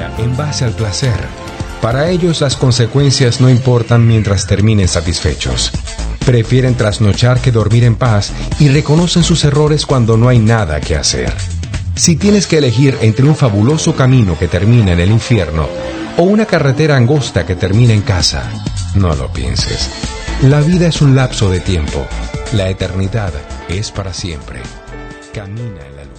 vida en base al placer. Para ellos las consecuencias no importan mientras terminen satisfechos. Prefieren trasnochar que dormir en paz y reconocen sus errores cuando no hay nada que hacer. Si tienes que elegir entre un fabuloso camino que termina en el infierno o una carretera angosta que termina en casa, no lo pienses. La vida es un lapso de tiempo. La eternidad es para siempre. Camina en la luz.